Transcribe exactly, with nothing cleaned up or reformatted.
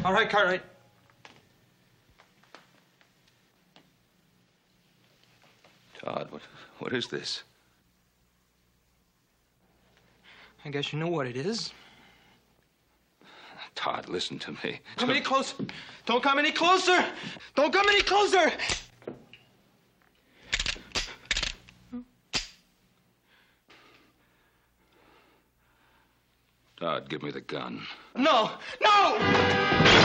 All right, Cartwright. Todd, what, what is this? I guess you know what it is. Todd, listen to me. Come any closer. Don't come any closer. Don't come any closer. Todd, give me the gun. No, no!